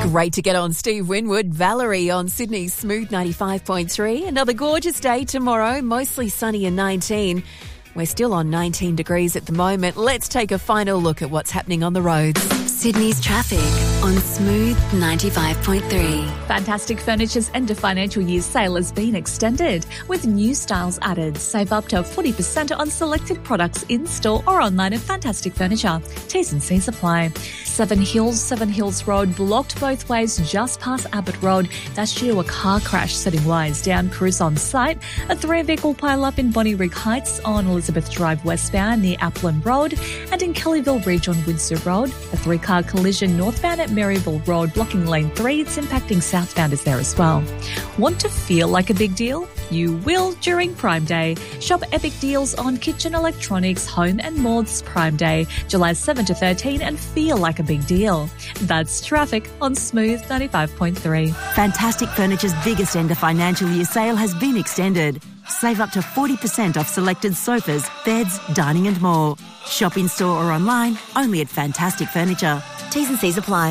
Great to get on Steve Winwood. Valerie on Sydney's Smooth 95.3. Another gorgeous day tomorrow, mostly sunny and 19. We're still on 19 degrees at the moment. Let's take a final look at what's happening on the roads. Sydney's traffic on Smooth 95.3. Fantastic Furniture's end of financial year sale has been extended with new styles added. Save up to 40% on selected products in-store or online at Fantastic Furniture. T's and C's apply. Seven Hills Road blocked both ways just past Abbott Road. That's due to a car crash setting wires down. Crews on site. A 3-vehicle pile-up in Bonnyrigg Heights on Elizabeth Drive westbound near Applin Road, and in Kellyville Ridge on Windsor Road. A 3-car collision northbound at Maryville Road blocking lane 3. It's impacting southbounders there as well. Want to feel like a big deal? You will during Prime Day. Shop epic deals on kitchen electronics, home and more this Prime Day, July 7 to 13, and feel like a big deal. That's traffic on Smooth 95.3. Fantastic Furniture's biggest end of financial year sale has been extended. Save up to 40% off selected sofas, beds, dining and more. Shop in store or online, only at Fantastic Furniture. T's and C's apply.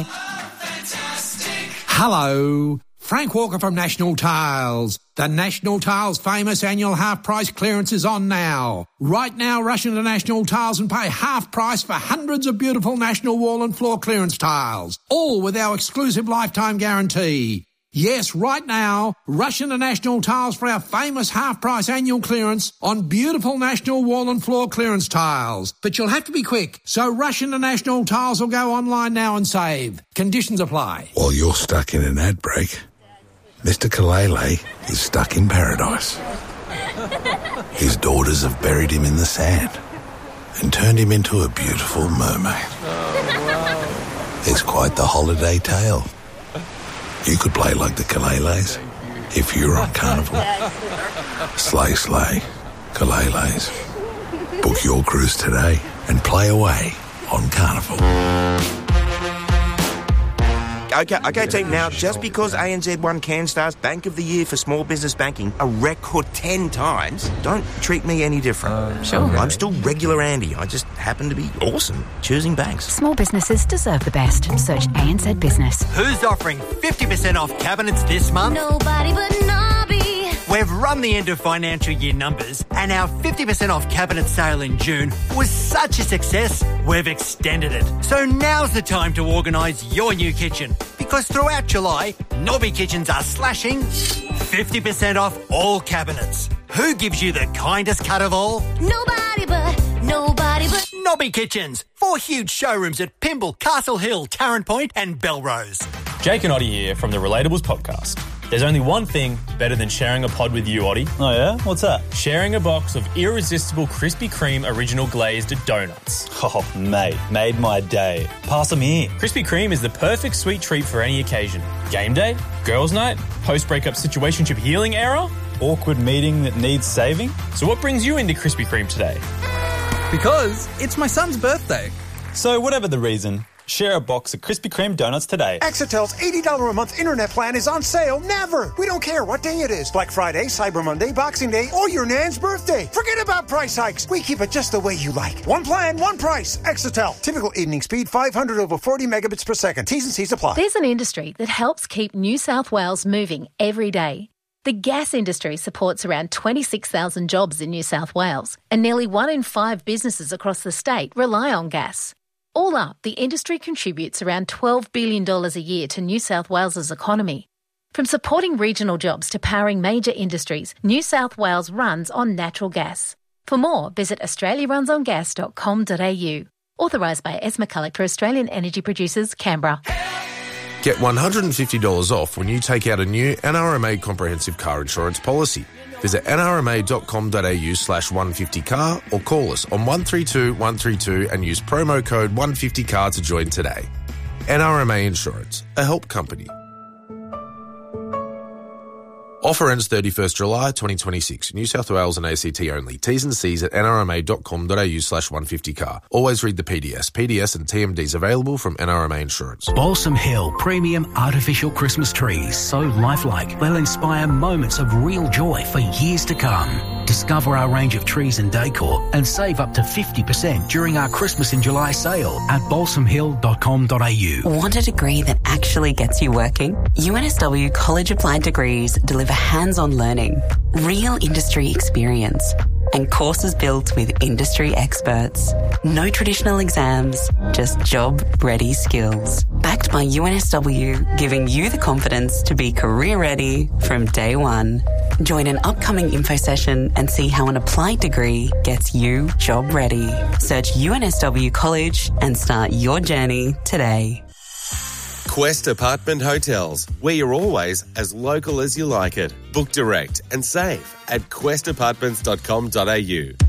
Hello, Frank Walker from National Tiles. The National Tiles famous annual half price clearance is on now. Right now, rush into National Tiles and pay half price for hundreds of beautiful National wall and floor clearance tiles, all with our exclusive lifetime guarantee. Yes, right now, rush into National Tiles for our famous half-price annual clearance on beautiful National wall and floor clearance tiles. But you'll have to be quick, so rush into National Tiles or go online now and save. Conditions apply. While you're stuck in an ad break, Mr. Kalele is stuck in paradise. His daughters have buried him in the sand and turned him into a beautiful mermaid. It's quite the holiday tale. You could play like the Kaleles if you were on Carnival. Slay, slay, Kaleles. Book your cruise today and play away on Carnival. Okay, team. Now, just because ANZ won CanStar's Bank of the Year for Small Business Banking a record 10 times, don't treat me any different. Sure. I'm still regular Andy. I just happen to be awesome choosing banks. Small businesses deserve the best. Search ANZ Business. Who's offering 50% off cabinets this month? Nobody but Nobby. We've run the end of financial year numbers, and our 50% off cabinet sale in June was such a success, we've extended it. So now's the time to organise your new kitchen, because throughout July, Nobby Kitchens are slashing 50% off all cabinets. Who gives you the kindest cut of all? Nobody but Nobby Kitchens. 4 huge showrooms at Pymble, Castle Hill, Tarrant Point and Belrose. Jake and Oddie here from the Relatables podcast. There's only one thing better than sharing a pod with you, Oddie. Oh, yeah? What's that? Sharing a box of irresistible Krispy Kreme original glazed donuts. Oh, mate, made my day. Pass them here. Krispy Kreme is the perfect sweet treat for any occasion. Game day, girls' night, post-breakup situationship healing era, awkward meeting that needs saving. So what brings you into Krispy Kreme today? Because it's my son's birthday. So whatever the reason, share a box of Krispy Kreme donuts today. Exetel's $80 a month internet plan is on sale never. We don't care what day it is. Black Friday, Cyber Monday, Boxing Day, or your nan's birthday. Forget about price hikes. We keep it just the way you like. One plan, one price. Exetel. Typical evening speed, 500 over 40 megabits per second. T's and C's apply. There's an industry that helps keep New South Wales moving every day. The gas industry supports around 26,000 jobs in New South Wales, and nearly 1 in 5 businesses across the state rely on gas. All up, the industry contributes around $12 billion a year to New South Wales's economy. From supporting regional jobs to powering major industries, New South Wales runs on natural gas. For more, visit australiarunsongas.com.au. Authorised by Esma Collector, Australian Energy Producers, Canberra. Get $150 off when you take out a new NRMA comprehensive car insurance policy. Visit nrma.com.au/150car or call us on 132 132 and use promo code 150car to join today. NRMA Insurance, a help company. Offer ends 31st July 2026. New South Wales and ACT only. T's and C's at nrma.com.au/150car. Always read the PDS. PDS and TMDs available from NRMA Insurance. Balsam Hill Premium Artificial Christmas Trees. So lifelike, they'll inspire moments of real joy for years to come. Discover our range of trees and decor and save up to 50% during our Christmas in July sale at balsamhill.com.au. Want a degree that actually gets you working? UNSW College Applied Degrees deliver hands-on learning, real industry experience, and courses built with industry experts. No traditional exams, just job-ready skills. Backed by UNSW, giving you the confidence to be career-ready from day one. Join an upcoming info session and see how an applied degree gets you job-ready. Search UNSW College and start your journey today. Quest Apartment Hotels, where you're always as local as you like it. Book direct and save at questapartments.com.au.